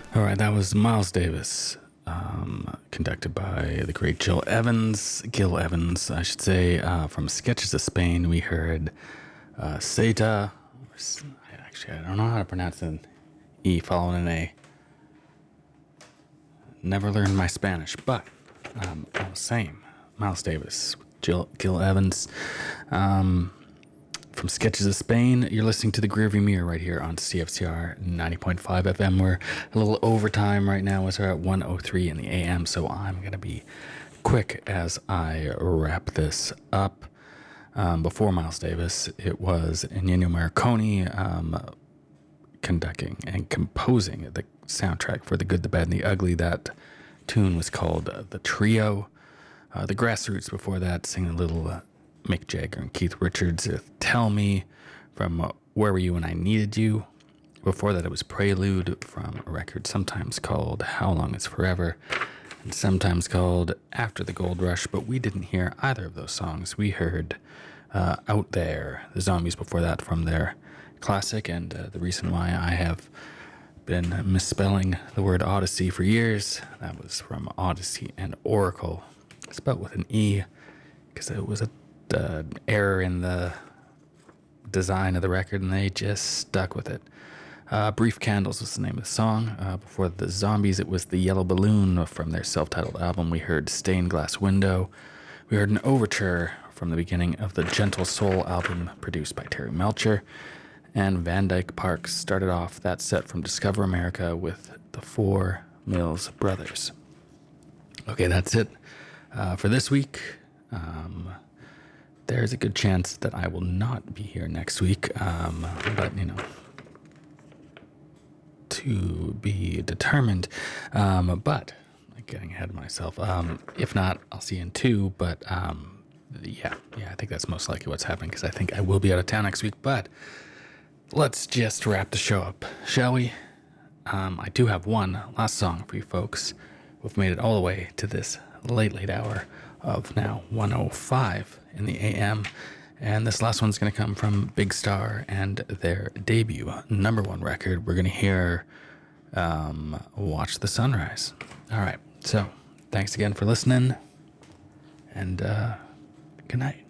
All right, that was Miles Davis, conducted by the great Gil Evans, I should say. From Sketches of Spain, we heard Seta. Actually, I don't know how to pronounce an E following an A. Never learned my Spanish, but same. Miles Davis, Gil Evans. From Sketches of Spain, you're listening to the Rearview Mirror right here on CFCR 90.5 FM. We're a little overtime right now as we're at 1:03 in the AM, so I'm going to be quick as I wrap this up. Before Miles Davis, it was Ennio Morricone conducting and composing the soundtrack for The Good, the Bad, and the Ugly. That tune was called The Trio. The Grassroots before that, singing a little Mick Jagger and Keith Richards, Tell Me, from Where Were You When I Needed You. Before that, it was Prelude from a record sometimes called How Long Is Forever, and sometimes called After the Gold Rush, but we didn't hear either of those songs. We heard Out There, the Zombies before that, from their classic, and the reason why I have been misspelling the word Odyssey for years, that was from Odyssey and Oracle, spelled with an E, because it was a error in the design of the record, and they just stuck with it. Brief Candles was the name of the song. Before the Zombies, it was The Yellow Balloon from their self-titled album. We heard Stained Glass Window. We heard an overture from the beginning of the Gentle Soul album produced by Terry Melcher. And Van Dyke Park started off that set from Discover America with the Four Mills Brothers. Okay, that's it for this week. There's a good chance that I will not be here next week, but, to be determined. But, getting ahead of myself. If not, I'll see you in 2, but, yeah, I think that's most likely what's happening, because I think I will be out of town next week, but let's just wrap the show up, shall we? I do have one last song for you folks. We've made it all the way to this late hour of now 1:05 in the AM, and this last one's going to come from Big Star and their debut #1 record. We're going to hear Watch the Sunrise. All right, so thanks again for listening, and good night.